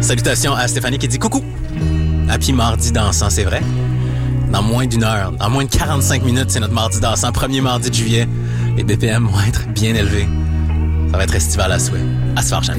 Salutations à Stéphanie qui dit coucou. Happy mardi dansant, c'est vrai. Dans moins d'une heure, dans moins de 45 minutes, c'est notre mardi dansant, premier mardi de juillet. Les BPM vont être bien élevés. Ça va être estival à souhait. À se faire,